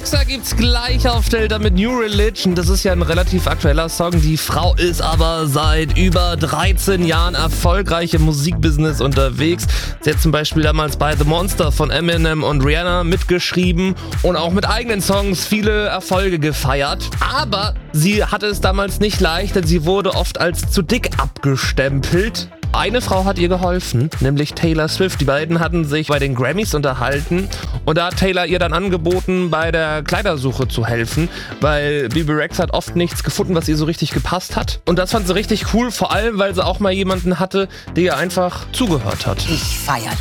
Rexha gibt's gleich auf Delta mit New Religion. Das ist ja ein relativ aktueller Song. Die Frau ist aber seit über 13 Jahren erfolgreich im Musikbusiness unterwegs. Sie hat zum Beispiel damals bei The Monster von Eminem und Rihanna mitgeschrieben und auch mit eigenen Songs viele Erfolge gefeiert. Aber sie hatte es damals nicht leicht, denn sie wurde oft als zu dick abgestempelt. Eine Frau hat ihr geholfen, nämlich Taylor Swift. Die beiden hatten sich bei den Grammys unterhalten und da hat Taylor ihr dann angeboten, bei der Kleidersuche zu helfen, weil Bebe Rexha hat oft nichts gefunden, was ihr so richtig gepasst hat. Und das fand sie richtig cool, vor allem, weil sie auch mal jemanden hatte, der ihr einfach zugehört hat. Ich feier